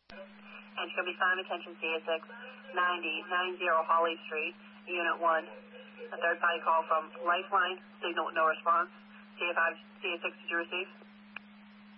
And she'll be found attention CSX 9090 Holly Street, Unit 1. A third party call from Lifeline, signal no response. CSX, did you receive?